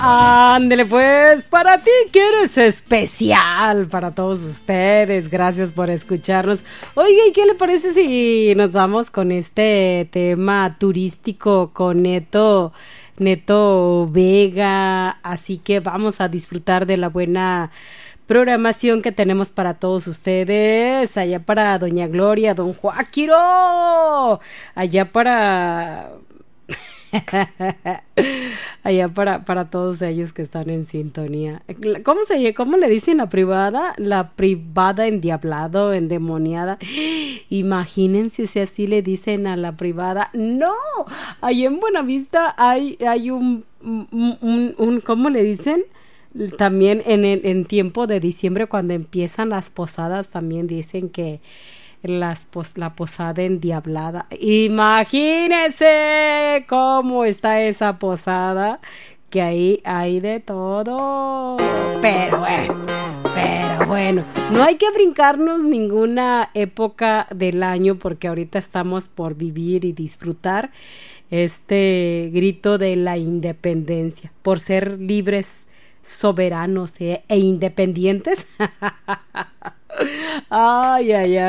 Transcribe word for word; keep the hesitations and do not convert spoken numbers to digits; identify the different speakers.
Speaker 1: Ándele pues, para ti que eres especial, para todos ustedes, gracias por escucharnos. Oiga, ¿y qué le parece si nos vamos con este tema turístico con Neto, Neto Vega? Así que vamos a disfrutar de la buena programación que tenemos para todos ustedes, allá para Doña Gloria, Don Joaquiro, allá para... allá para, para todos ellos que están en sintonía. ¿Cómo se cómo le dicen la privada? La privada endiablado, endemoniada. Imagínense si así le dicen a la privada. No, ahí en Buenavista hay, hay un, un, un, un ¿cómo le dicen? También en, el, en tiempo de diciembre, cuando empiezan las posadas, también dicen que las pos, la posada endiablada. Imagínense cómo está esa posada, que ahí hay de todo. Pero bueno, pero bueno, no hay que brincarnos ninguna época del año, porque ahorita estamos por vivir y disfrutar este grito de la independencia, por ser libres, soberanos eh, e independientes. Ay, ay, ay.